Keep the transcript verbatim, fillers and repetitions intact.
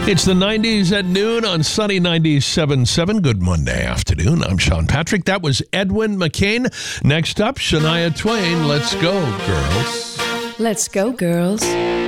It's the nineties at noon on Sunny ninety-seven point seven. Good Monday afternoon. I'm Sean Patrick. That was Edwin McCain. Next up, Shania Twain. Let's go, girls. Let's go, girls.